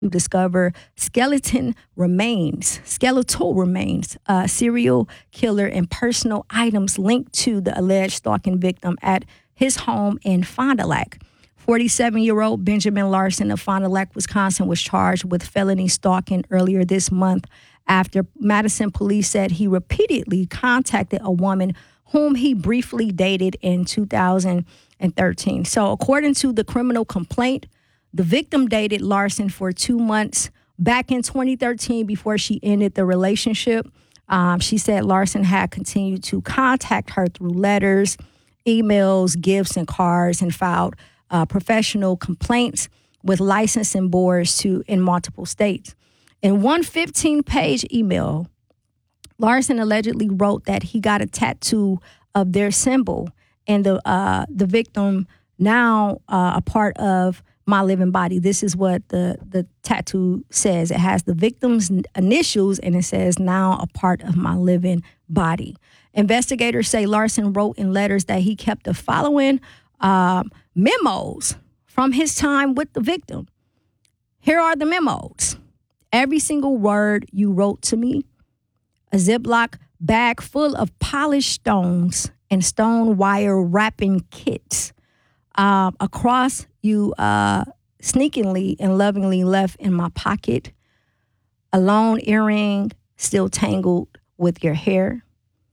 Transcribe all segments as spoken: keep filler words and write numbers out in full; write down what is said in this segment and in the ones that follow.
to discover skeleton remains, skeletal remains, uh, serial killer, and personal items linked to the alleged stalking victim at his home in Fond du Lac. forty-seven-year-old Benjamin Larson of Fond du Lac, Wisconsin, was charged with felony stalking earlier this month after Madison police said he repeatedly contacted a woman whom he briefly dated in two thousand thirteen. So according to the criminal complaint, the victim dated Larson for two months back in twenty thirteen before she ended the relationship. Um, she said Larson had continued to contact her through letters, emails, gifts, and cards, and filed uh, professional complaints with licensing boards to in multiple states. In one fifteen-page email, Larson allegedly wrote that he got a tattoo of their symbol and the uh, the victim now uh, a part of my living body. This is what the, the tattoo says. It has the victim's initials and it says now a part of my living body. Investigators say Larson wrote in letters that he kept the following uh, memos from his time with the victim. Here are the memos. Every single word you wrote to me, a Ziploc bag full of polished stones and stone wire wrapping kits. Um, across you uh, sneakingly and lovingly left in my pocket, a lone earring still tangled with your hair,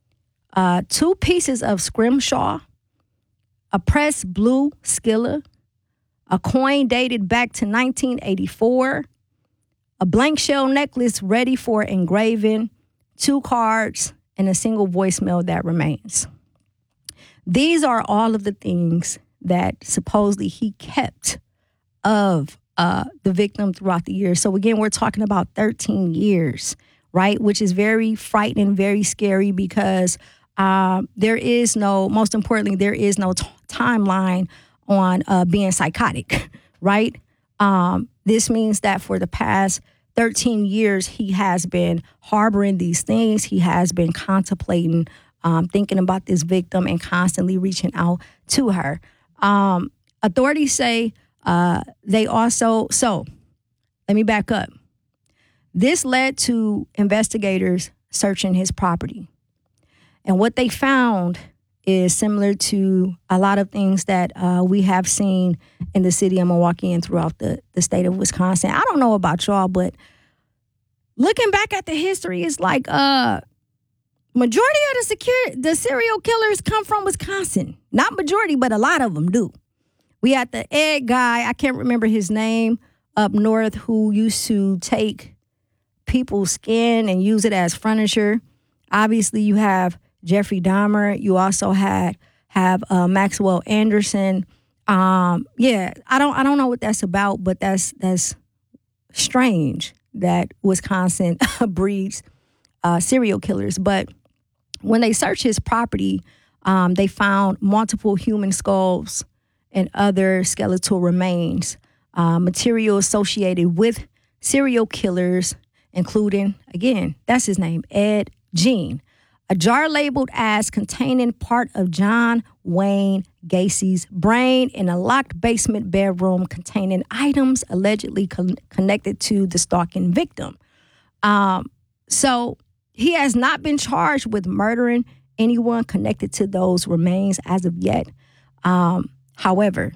uh, two pieces of scrimshaw, a pressed blue skilla, a coin dated back to nineteen eighty-four, a blank shell necklace ready for engraving, two cards, and a single voicemail that remains. These are all of the things that supposedly he kept of uh, the victim throughout the years. So again, we're talking about thirteen years, right? Which is very frightening, very scary because um, there is no, most importantly, there is no t- timeline on uh, being psychotic, right? Um, this means that for the past thirteen years, he has been harboring these things. He has been contemplating, um, thinking about this victim and constantly reaching out to her. Um, authorities say uh, they also, so let me back up. This led to investigators searching his property. And what they found is similar to a lot of things that uh, we have seen in the city of Milwaukee and throughout the, the state of Wisconsin. I don't know about y'all, but looking back at the history, it's like uh, majority of the secure, the serial killers come from Wisconsin. Not majority, but a lot of them do. We had the Ed guy, I can't remember his name, up north who used to take people's skin and use it as furniture. Obviously, you have Jeffrey Dahmer. You also had have uh, Maxwell Anderson. Um, yeah, I don't I don't know what that's about, but that's that's strange that Wisconsin breeds uh, serial killers. But when they searched his property, um, they found multiple human skulls and other skeletal remains, uh, material associated with serial killers, including, again, that's his name, Ed Gein. A jar labeled as containing part of John Wayne Gacy's brain in a locked basement bedroom containing items allegedly con- connected to the stalking victim. Um, so he has not been charged with murdering anyone connected to those remains as of yet. Um, however,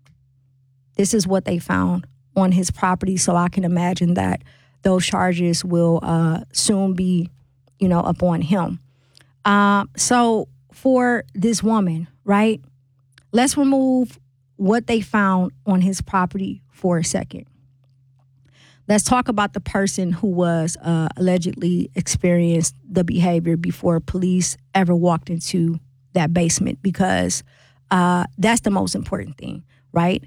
this is what they found on his property, so I can imagine that those charges will uh, soon be, you know, upon him. Um, so for this woman, right, let's remove what they found on his property for a second. Let's talk about the person who was uh, allegedly experienced the behavior before police ever walked into that basement, because uh, that's the most important thing, right?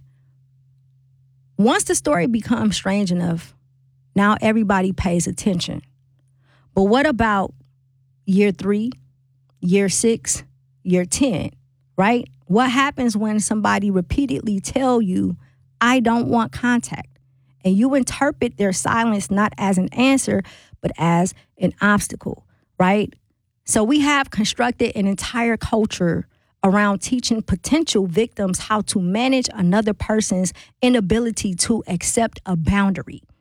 Once the story becomes strange enough, now everybody pays attention. But what about year three, year six, year ten, right? What happens when somebody repeatedly tell you, I don't want contact, and you interpret their silence not as an answer, but as an obstacle, right? So we have constructed an entire culture around teaching potential victims how to manage another person's inability to accept a boundary.